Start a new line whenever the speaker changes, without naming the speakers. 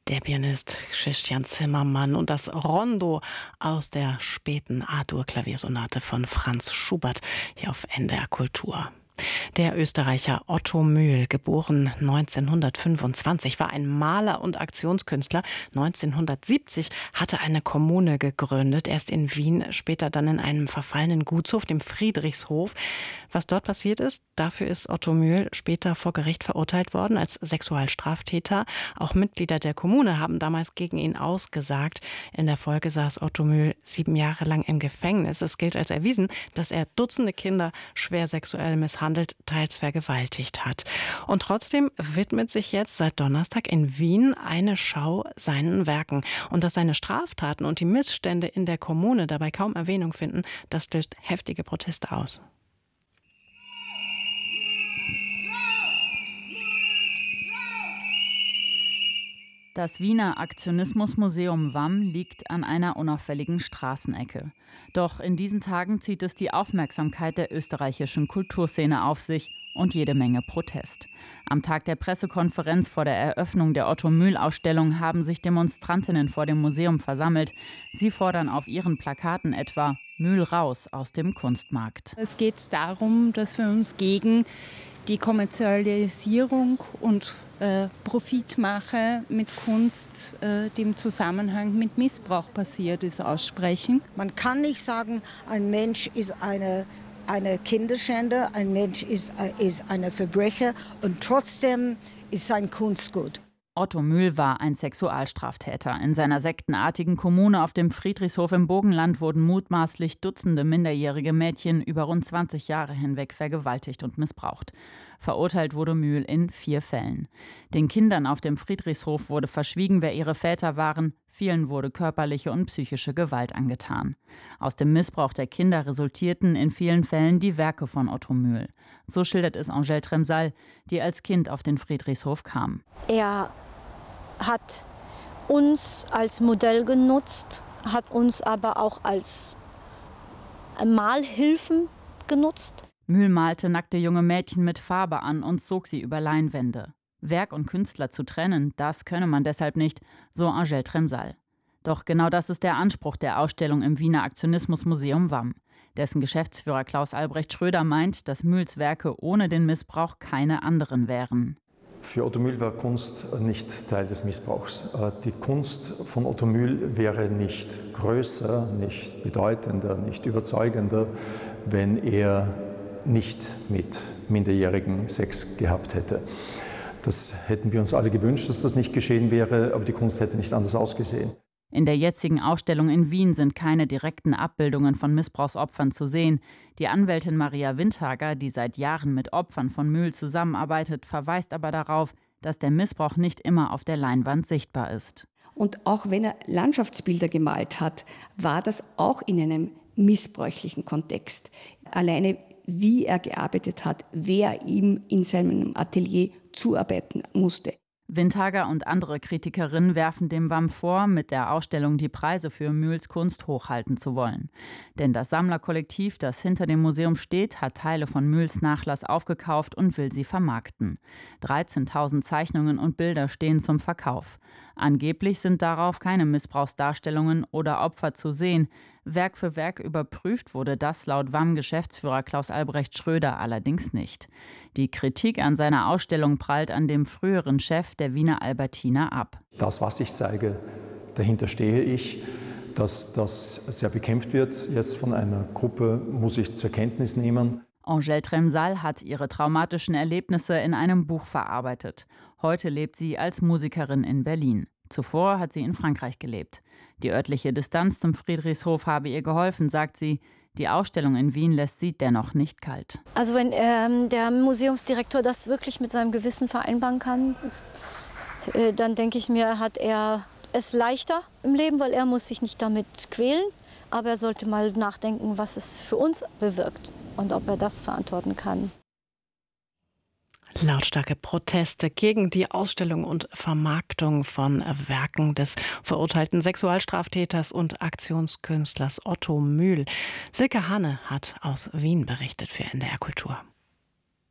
Der Pianist Christian Zimmermann und das Rondo aus der späten A-Dur-Klaviersonate von Franz Schubert hier auf NDR Kultur. Der Österreicher Otto Mühl, geboren 1925, war ein Maler und Aktionskünstler. 1970 hatte eine Kommune gegründet, erst in Wien, später dann in einem verfallenen Gutshof, dem Friedrichshof. Was dort passiert ist, dafür ist Otto Mühl später vor Gericht verurteilt worden als Sexualstraftäter. Auch Mitglieder der Kommune haben damals gegen ihn ausgesagt. In der Folge saß Otto Mühl 7 Jahre lang im Gefängnis. Es gilt als erwiesen, dass er Dutzende Kinder schwer sexuell misshandelt, teils vergewaltigt hat. Und trotzdem widmet sich jetzt seit Donnerstag in Wien eine Schau seinen Werken. Und dass seine Straftaten und die Missstände in der Kommune dabei kaum Erwähnung finden, das löst heftige Proteste aus.
Das Wiener Aktionismusmuseum WAM liegt an einer unauffälligen Straßenecke. Doch in diesen Tagen zieht es die Aufmerksamkeit der österreichischen Kulturszene auf sich und jede Menge Protest. Am Tag der Pressekonferenz vor der Eröffnung der Otto-Mühl-Ausstellung haben sich Demonstrantinnen vor dem Museum versammelt. Sie fordern auf ihren Plakaten etwa „Mühl raus aus dem Kunstmarkt“.
Es geht darum, dass wir uns gegen die Kommerzialisierung und Profitmache mit Kunst, die im Zusammenhang mit Missbrauch passiert ist, aussprechen.
Man kann nicht sagen, ein Mensch ist eine Kinderschänder, ein Mensch ist ein Verbrecher und trotzdem ist sein Kunst gut.
Otto Mühl war ein Sexualstraftäter. In seiner sektenartigen Kommune auf dem Friedrichshof im Burgenland wurden mutmaßlich Dutzende minderjährige Mädchen über rund 20 Jahre hinweg vergewaltigt und missbraucht. Verurteilt wurde Mühl in 4 Fällen. Den Kindern auf dem Friedrichshof wurde verschwiegen, wer ihre Väter waren. Vielen wurde körperliche und psychische Gewalt angetan. Aus dem Missbrauch der Kinder resultierten in vielen Fällen die Werke von Otto Mühl. So schildert es Angèle Tremsal, die als Kind auf den Friedrichshof kam.
Er hat uns als Modell genutzt, hat uns aber auch als Malhilfen genutzt.
Mühl malte nackte junge Mädchen mit Farbe an und zog sie über Leinwände. Werk und Künstler zu trennen, das könne man deshalb nicht, so Angèle Tremsal. Doch genau das ist der Anspruch der Ausstellung im Wiener Aktionismusmuseum WAM. Dessen Geschäftsführer Klaus Albrecht Schröder meint, dass Mühls Werke ohne den Missbrauch keine anderen wären.
Für Otto Mühl war Kunst nicht Teil des Missbrauchs. Die Kunst von Otto Mühl wäre nicht größer, nicht bedeutender, nicht überzeugender, wenn er nicht mit Minderjährigen Sex gehabt hätte. Das hätten wir uns alle gewünscht, dass das nicht geschehen wäre, aber die Kunst hätte nicht anders ausgesehen.
In der jetzigen Ausstellung in Wien sind keine direkten Abbildungen von Missbrauchsopfern zu sehen. Die Anwältin Maria Windhager, die seit Jahren mit Opfern von Mühl zusammenarbeitet, verweist aber darauf, dass der Missbrauch nicht immer auf der Leinwand sichtbar ist.
Und auch wenn er Landschaftsbilder gemalt hat, war das auch in einem missbräuchlichen Kontext. Alleine wie er gearbeitet hat, wer ihm in seinem Atelier zuarbeiten musste.
Windhager und andere Kritikerinnen werfen dem WAM vor, mit der Ausstellung die Preise für Mühls Kunst hochhalten zu wollen. Denn das Sammlerkollektiv, das hinter dem Museum steht, hat Teile von Mühls Nachlass aufgekauft und will sie vermarkten. 13.000 Zeichnungen und Bilder stehen zum Verkauf. Angeblich sind darauf keine Missbrauchsdarstellungen oder Opfer zu sehen. Werk für Werk überprüft wurde das laut WAM-Geschäftsführer Klaus Albrecht Schröder allerdings nicht. Die Kritik an seiner Ausstellung prallt an dem früheren Chef der Wiener Albertina ab.
Das, was ich zeige, dahinter stehe ich. Dass das sehr bekämpft wird, jetzt von einer Gruppe, muss ich zur Kenntnis nehmen.
Angèle Tremsal hat ihre traumatischen Erlebnisse in einem Buch verarbeitet. Heute lebt sie als Musikerin in Berlin. Zuvor hat sie in Frankreich gelebt. Die örtliche Distanz zum Friedrichshof habe ihr geholfen, sagt sie. Die Ausstellung in Wien lässt sie dennoch nicht kalt.
Also wenn der Museumsdirektor das wirklich mit seinem Gewissen vereinbaren kann, dann denke ich mir, hat er es leichter im Leben, weil er muss sich nicht damit quälen. Aber er sollte mal nachdenken, was es für uns bewirkt und ob er das verantworten kann.
Lautstarke Proteste gegen die Ausstellung und Vermarktung von Werken des verurteilten Sexualstraftäters und Aktionskünstlers Otto Mühl. Silke Hanne hat aus Wien berichtet für NDR Kultur.